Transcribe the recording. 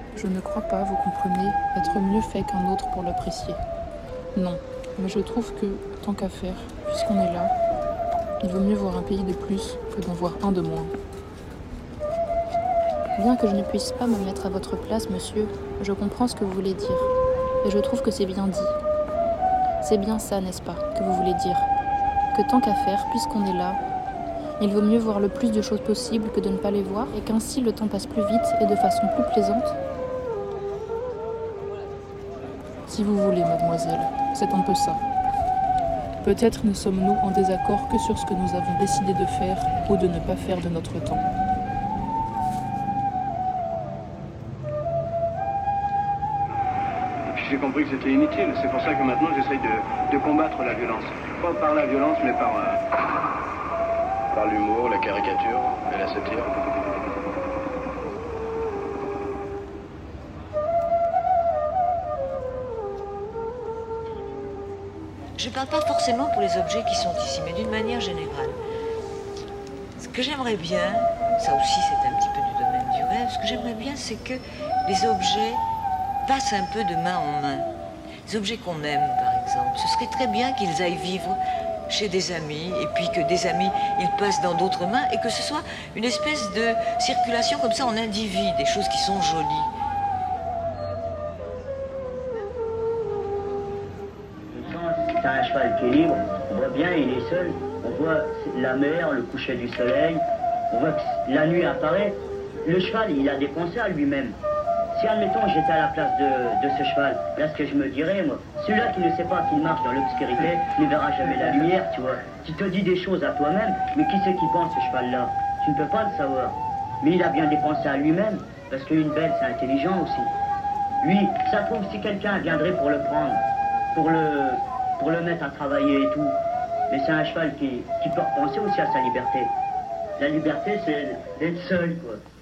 Je ne crois pas, vous comprenez, être mieux fait qu'un autre pour l'apprécier. Non, mais je trouve que, tant qu'à faire, puisqu'on est là, il vaut mieux voir un pays de plus que d'en voir un de moins. Bien que je ne puisse pas me mettre à votre place, monsieur, je comprends ce que vous voulez dire. Et je trouve que c'est bien dit. C'est bien ça, n'est-ce pas, que vous voulez dire? Que tant qu'à faire, puisqu'on est là, il vaut mieux voir le plus de choses possibles que de ne pas les voir, et qu'ainsi le temps passe plus vite et de façon plus plaisante. Si vous voulez, mademoiselle, c'est un peu ça. Peut-être ne sommes-nous en désaccord que sur ce que nous avons décidé de faire ou de ne pas faire de notre temps. Et puis j'ai compris que c'était inutile, c'est pour ça que maintenant j'essaye de combattre la violence. Pas par la violence, mais par l'humour, la caricature et la satire. Je ne parle pas forcément pour les objets qui sont ici, mais d'une manière générale. Ce que j'aimerais bien, ça aussi c'est un petit peu du domaine du rêve, ce que j'aimerais bien c'est que les objets passent un peu de main en main. Les objets qu'on aime par exemple, ce serait très bien qu'ils aillent vivre chez des amis, et puis que des amis, ils passent dans d'autres mains, et que ce soit une espèce de circulation comme ça en individu, des choses qui sont jolies. C'est un cheval qui est libre, on voit bien, il est seul, on voit la mer, le coucher du soleil, on voit que la nuit apparaît. Le cheval, il a des pensées à lui-même. Si, admettons, j'étais à la place de ce cheval, là, ce que je me dirais, moi, celui-là qui ne sait pas qu'il marche dans l'obscurité, ne verra jamais la lumière, tu vois. Tu te dis des choses à toi-même, mais qui c'est qui pense, ce cheval-là? Tu ne peux pas le savoir. Mais il a bien des pensées à lui-même, parce qu'une belle, c'est intelligent aussi. Lui, ça trouve si quelqu'un viendrait pour le prendre, pour le mettre à travailler et tout. Mais c'est un cheval qui peut penser aussi à sa liberté. La liberté, c'est d'être seul, quoi.